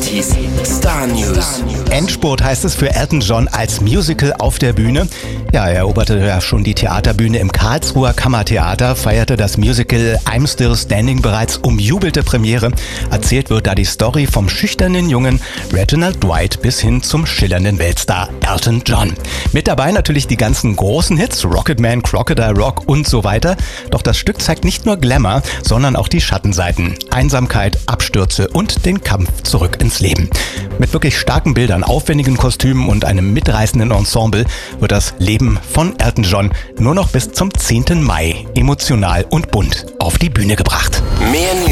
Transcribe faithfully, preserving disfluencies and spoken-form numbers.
neunzig Star News. Endspurt heißt es für Elton John als Musical auf der Bühne. Ja, er eroberte ja schon die Theaterbühne im Karlsruher Kammertheater, feierte das Musical I'm Still Standing bereits umjubelte Premiere. Erzählt wird da die Story vom schüchternen Jungen Reginald Dwight bis hin zum schillernden Weltstar Elton John. Mit dabei natürlich die ganzen großen Hits, Rocketman, Crocodile Rock und so weiter. Doch das Stück zeigt nicht nur Glamour, sondern auch die Schattenseiten, Einsamkeit, Abstürze und den Kampf zurück ins Leben. Mit wirklich starken Bildern, aufwendigen Kostümen und einem mitreißenden Ensemble wird das Leben von Elton John nur noch bis zum zehnten Mai emotional und bunt auf die Bühne gebracht. Mehr